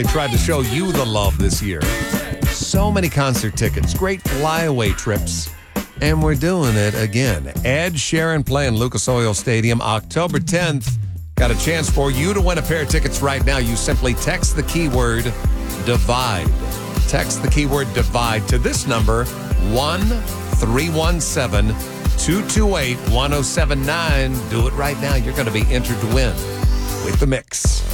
They tried to show you the love this year. So many concert tickets, great flyaway trips, and we're doing it again. Ed Sheeran playing Lucas Oil Stadium October 10th. Got a chance for you to win a pair of tickets right now. You simply text the keyword DIVIDE. Text the keyword DIVIDE to this number, 1-317-228-1079. Do it right now. You're going to be entered to win with the Mix.